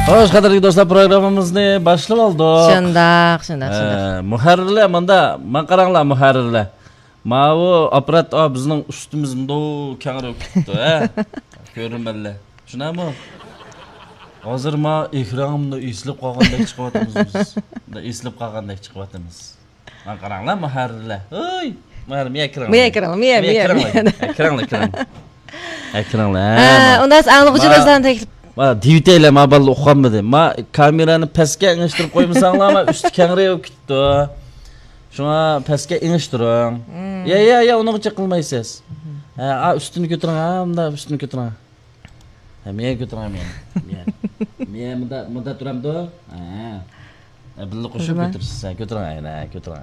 Hoş qadrli do'stlar, programmamizni boshlab oldik. Shundoq. Muharrirlar, menda men qaranglar muharrirlar. Ma'u apparat bizning ustimizda kengroq ketdi, ko'rinmalar. Shunami? Hozir men ekranimda eslib qolgandek chiqyapmiz biz. Eslib qolgandek chiqyapmiz. Men qaranglar muharrirlar. Oy, muharrir ekranlar. Undan anglag'uchilardan taklif. Diviteyler ma ballı oxanmadı. Ma kameranı peske iniştirip koymasanlar ama üstü kenarıya gitti. Şuna peske iniştirin. Ya onu çakılmayısınız. Üstünü götürün ha, üstünü götürün. Miye götürün miye mıda duram da. Billi koşup götürürsün. Götürün.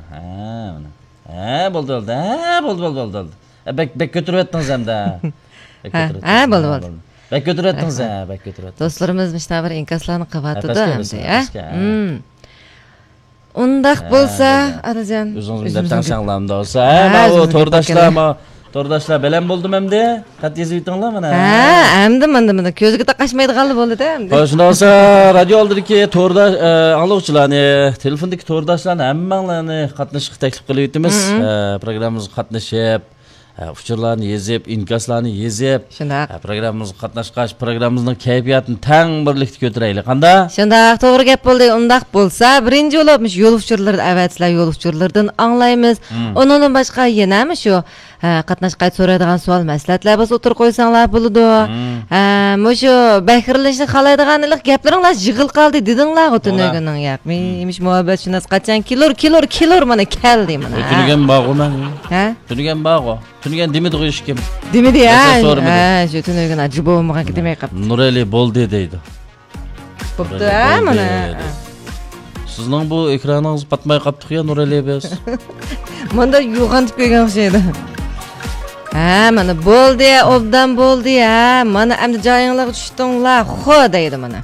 Boldu. Bek götürüvettiniz hem de. Boldu. Bek götürettiniz bek götürettiniz. Dostlarımız müştabir inkaslarını kapatıdı hem. Undaq bolsa, Adacan. Özünüzün tanışanlarımda olsa, o tordaşlar belen buldum hem de. Kat yazı bitinler mi? Emdi. Közüge taqaşmaydı qalı boldu da hem. Şuna olsa, radyo oldu ki tordaş, anlıqçılarını, telefondaki tordaşlarını hemmenlerini katlaşık teklif kılıp etimiz. Programımızı katlaşıp, uçurlarını yezip, inkaslarını yezip, programımızı katlaşqaş, programımızın keyfiyatını tang birlikte götüreylik. Qanda? Şundaq, to'g'ri gap bo'ldi. Undaq bo'lsa, birinchi bo'lib yo'l uçurlar, avatsizlar yo'l uçurlardan anglaymiz. Ondan boshqa yana shu qatnashqay so'raydigan savol, maslahatlar biz o'tirib qo'ysanglar bo'ladi. Mushu bakirlashni xalaydigan gaplaringlar jig'il qoldi dedinglar o'tinagining yo'qmi? Emish muhabbat shunas qachon kilor mana keldi mana. O'tirgan bog'u men. O'tirgan bog'u. Tunigan demedi qo'yish kim? Demedi ya. Shu tunagan ajib bo'lmagan demay qapti. Nurali bo'ldi deydi. Bo'pti, mana. Sizning bu ekraningiz patmay qapti ya Nurali biz. Menda yo'g'antib qo'ygan o'xshaydi. Mana bo'ldi, obdan bo'ldi ya. Mana endi joyingizga tushdinglar, xo deydi mana.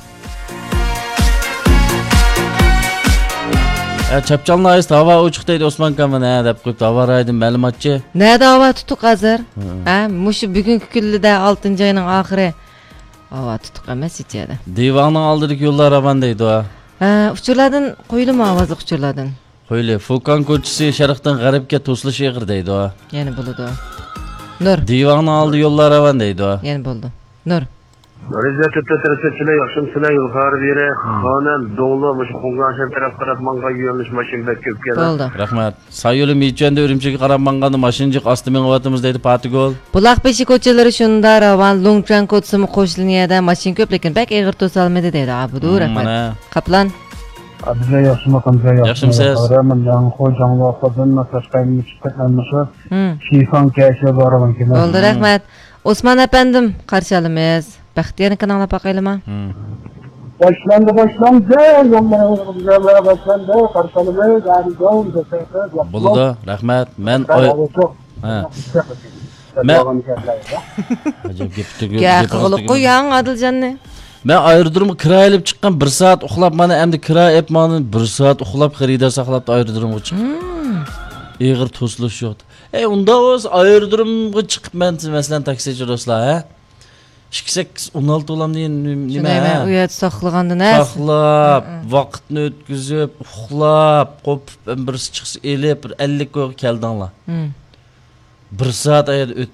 Çapçalın ayısı hava uçuqdaydı Osman Kamana deb qo'yibdi. Hava raydim ma'lumotchi. Nada hava tutuq hozir? Mushu bugungi kunida 6-oyning oxiri. Hava tutuq emas ichadi. Divanning oldidagi yo'llar aman deydi o. Uchurlardan qo'yilma ovoz uchurlardan. Qo'yli. Fulkan ko'chasi sharqdan g'arbga to'silish eg'ir deydi o. Yana bo'ladi. Nur. Divanning oldi yo'llar aman deydi o. Yana bo'ldi. Nur. Rize tütütürüsüne yaşımsına yukarı biri hanım doğulu muş Kongaşen taraf qaratmanğa yöneliş maşin bekip geldi. Oldu. Rahmat. Sayılı Miçende Ürümçiga qaratmanğanı maşinjik astı men vatımız deydi Patigol. Bulaqbeshi ko'chalari shunda ravan Longchan ko'tsimi qo'shliniyada mashin ko'p lekin bak eg'ir to'solmaydi deydi Abudu Rahmat. Qaplan. Abize yaşıma kanca Yaxshimsiz? Rahmat yan xo'janlı oqadan nasashqayni chiqqanmishi. Shifon kashi boraman kim. Oldu Rahmat. Osman efendim qarşılamayız. Baxtiyorni kanalına bakayım. Başlandı. Yollara başlandı. Karşılamayız. Buldu. Rahmat. Men Qılıqı yan Adiljanni. Men aerodromga kira olib chiqqan 1 soat uxlab mana endi kira ep mani 1 soat uxlab xaridor saqlab aerodromga chiqdim. Eg'ir to'silish yo'q. Unda o'z aerodromga chiqib men masalan taksichi do'stlar, 2-8-16 olam deyin nima? Uyat saqlagandan saqlab, vaqtni o'tkazib, uxlab, qo'pib birisi chiqsa elib 50 qo'yib keldinglar. 1 soat